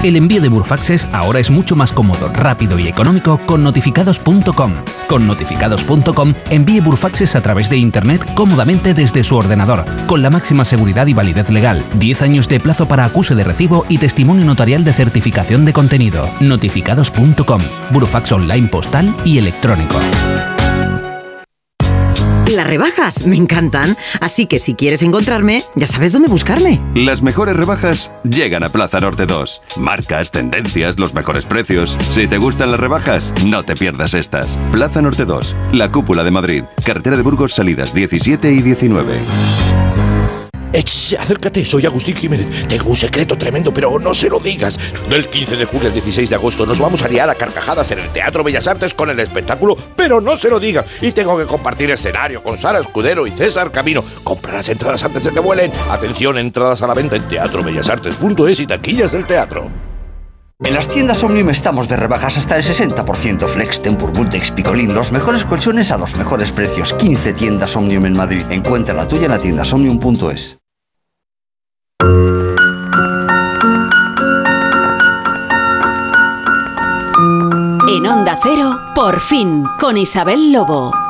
El envío de Burfaxes ahora es mucho más cómodo, rápido y económico con notificados.com. Con notificados.com envíe Burfaxes a través de Internet cómodamente desde su ordenador, con la máxima seguridad y validez legal, 10 años de plazo para acuse de recibo y testimonio notarial de certificación de contenido. Notificados.com, Burfax online postal y electrónico. Las rebajas me encantan, así que si quieres encontrarme, ya sabes dónde buscarme. Las mejores rebajas llegan a Plaza Norte 2. Marcas, tendencias, los mejores precios. Si te gustan las rebajas, no te pierdas estas. Plaza Norte 2, la cúpula de Madrid. Carretera de Burgos, salidas 17 y 19. Acércate, soy Agustín Jiménez. Tengo un secreto tremendo, pero no se lo digas. Del 15 de julio al 16 de agosto nos vamos a liar a carcajadas en el Teatro Bellas Artes con el espectáculo, pero no se lo digas. Y tengo que compartir escenario con Sara Escudero y César Camino. Compra las entradas antes de que vuelen. Atención, entradas a la venta en teatrobellasartes.es y taquillas del teatro. En las tiendas Omnium estamos de rebajas hasta el 60%. Flex, Tempur, Bultex, Picolín, los mejores colchones a los mejores precios. 15 tiendas Omnium en Madrid. Encuentra la tuya en la tienda omnium.es. En Onda Cero, por fin, con Isabel Lobo.